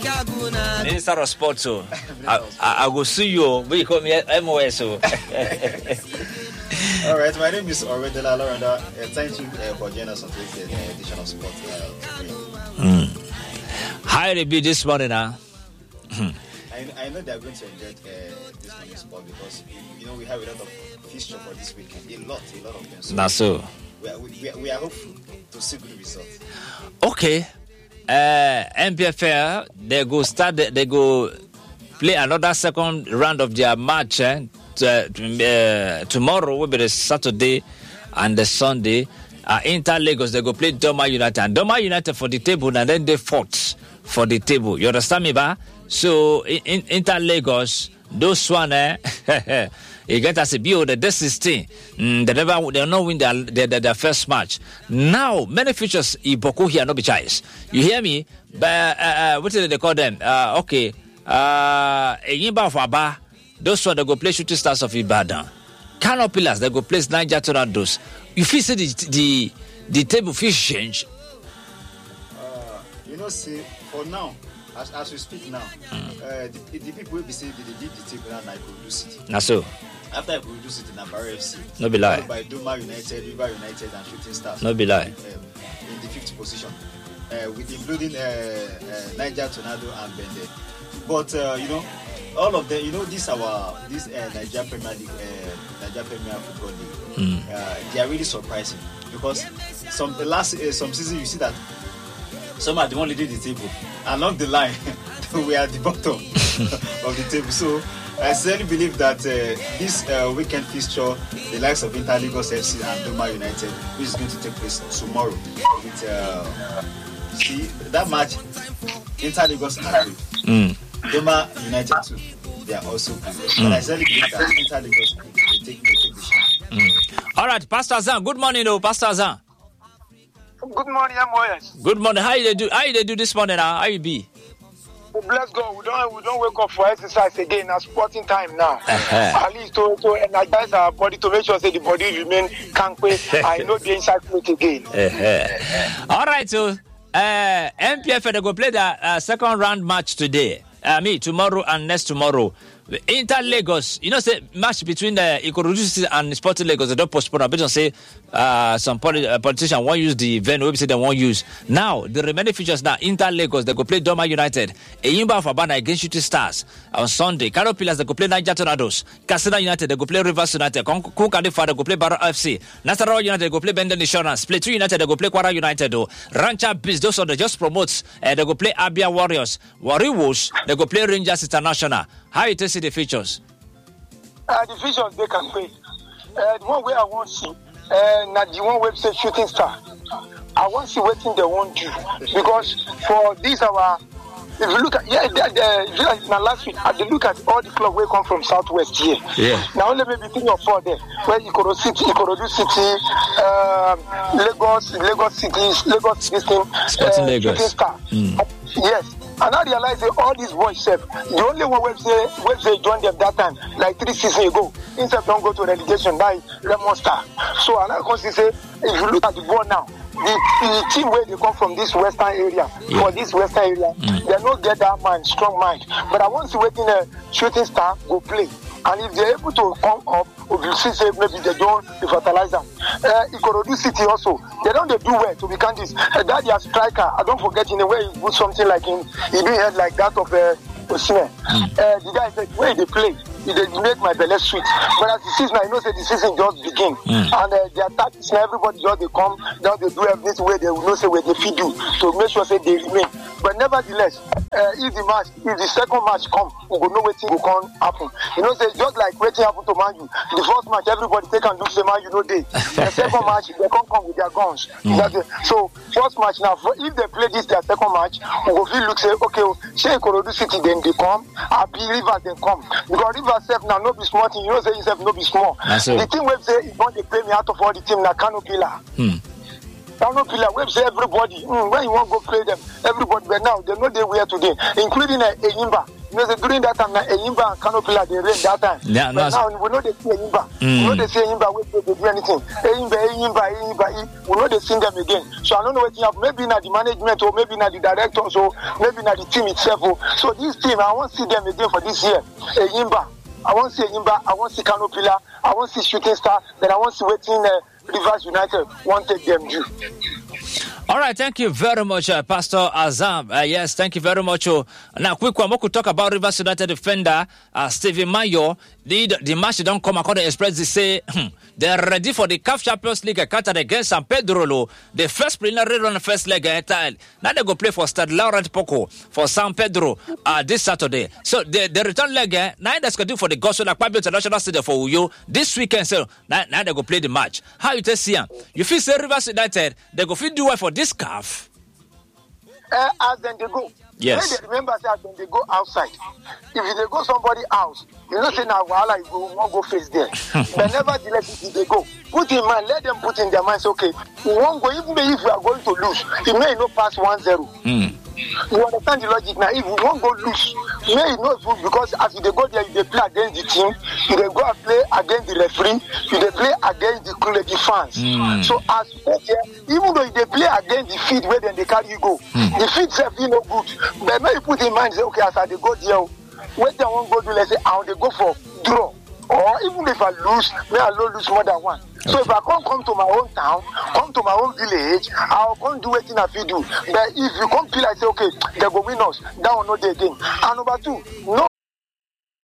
Minister of Sports, so I will see you. We call me MOS. All right, my name is Oredela Loranda. Thank you for joining us on today's edition of Sport. How did it be this morning, huh? I know they are going to enjoy this morning's sport because we have a lot of fixture for this weekend. A lot of them. So That's so. We are hopeful to see good results. Okay. MPFL, they go play another second round of their match. Tomorrow will be the Saturday and the Sunday. Inter Lagos, they go play Doma United. And Doma United for the table, and then they fought for the table. You understand me, ba? So Inter Lagos, those one, you get us a view that this is thing. They not win their first match. Now many features Iboko here no be choice. You hear me? But what do they call them? Okay. Yimba of Aba, those one they go play Shooting Stars of Ibadan. Kano Pillars they go play Niger Tornadoes. You feel say the table fish change. See, for now, as we speak now, the people will be saying they did the table and I could do City. Na so. After I could do City, Nabara FC. No be lie. By Doma United, River United, and Shooting Stars. No be lie. In the 5th position, with including Niger Tornado and Bende. But all of them, this Niger Premier League, Niger Premier Football League, they are really surprising because some season you see that some are the one leading the table. Along the line, we are at the bottom of the table. So I certainly believe that this weekend fixture, the likes of Inter Lagos FC and Doma United, which is going to take place tomorrow, with that match, Inter Lagos are good. Doma United too, they are also good. But I certainly believe that Inter Lagos will take the shot. All right, Pastor Zan. Good morning, Pastor Zan. Good morning, MOS. Good morning. How you do this morning? How you be? Well, bless God. We don't wake up for exercise again. Now sporting time now. At least to energize our body to make sure that the body remain canquet. I know the inside plate again. All right, so MPFL they go play the second round match today. Tomorrow and next tomorrow. Inter Lagos, say match between Ikorodu City and Sporting Lagos, they don't postpone. I bet say some politician won't use the venue. We say they won't use. Now the remaining features now Inter Lagos they go play Doma United, Eyimba of Abana against Shooting Stars on Sunday. Kano Pillars they go play Niger Tornadoes, Katsina United they go play Rivers United, Kukadifa they go play Barra FC, Nasarawa United they go play Benden Insurance, Plateau United they go play Kwara United, Rancha Beast those are they just promotes. They go play Abia Warriors, Warriors they go play Rangers International. How you see the features? The features they can play. The one way I want to see, not the one website Shooting Star. I want to see what they won't do because for this if you look at last week, I look at all the clubs where come from Southwest here. Yeah. Now only maybe 3 or 4 there. Where Ikorodu City, Lagos City, Sporting Lagos. Shooting Star. Yes. And I realize that all these boys, the only one website joined them that time, like 3 seasons ago, instead don't go to relegation by Lemon Star. So I can say, if you look at the board now, the team where they come from this western area, they don't get that strong mind. But I want to wait in a Shooting Star go play. And if they're able to come up, we'll see maybe they don't fertilize them. Ikorodu City also, they don't do well to become this. That their striker, I don't forget in a way he put something like him, he do head like that of Osimhen. The guy said, where they play, they make my belly sweet. But as the season, I know that the season just begin. And their tactics, everybody just they come, now they do everything where they will know say where they feed you to make sure say they remain. But nevertheless, if the second match come, we will know what will come happen. Say just like what happened to Man U. The first match, everybody take and do say Man U no day. The second match, they come with their guns. So first match now, if they play this their second match, we will feel look say okay, say Ikorodu City then they come, Abi Rivers then come because Rivers self now no be small thing. Say himself no be small. The thing we say is not they pay me out of all the team na Kano Pillar. Kano Pillar, we say everybody, when you want to go play them, everybody, but now they know they were today, including Eyimba. You know, during that time, Eyimba and Kano Pillar, they reign that time. Yeah, but now, we know they see Eyimba. We know they see Eyimba, they do anything. Eyimba, we know they sing them again. So I don't know what you have. Maybe not the management, or maybe not the directors, or maybe not the team itself. So this team, I want to see them again for this year. Eyimba. I want to see Eyimba, I want to see Kano Pillar, I want to see Shooting Star, then I want to see waiting Rivers United, want to take them due. All right, thank you very much, Pastor Azam. Yes, thank you very much. Now, quick one, we could talk about Rivers United defender Stephen Mayo. The match don't come according to Express. They say they're ready for the CAF Champions League Qatar against San Pedro. The first preliminary run, first leg. Now they go play for Stade Laurent Poco for San Pedro this Saturday. So the return leg, now they're scheduled for the Gospel Akpabio International Stadium for Uyo this weekend. So now they go play the match. How you tell see? You feel say Rivers United they go feel do well for this CAF? As then they go. Yes. When they remember that when they go outside, if they go somebody else, you know say now wahala you won't go face there. But nevertheless, if they go, put in mind, let them put in their minds, okay, we won't go, even if we are going to lose, it may not pass 1-0. You understand the logic now? If we won't go lose, may it not lose because as they go there, if they play against the team, if they go and play against the referee, if they play against the fans. So as even though if they play against the field where then they carry you go, the field self is no good. But may you put in mind, say, okay, as they go there, where they won't go do, let's say, how they go for draw. Or even if I lose, may I not lose more than one. Okay. So if I can't come to my own town, come to my own village, I'll come do what I do. But if you come feel like say, okay, they go win us, that will not do again. And number two, no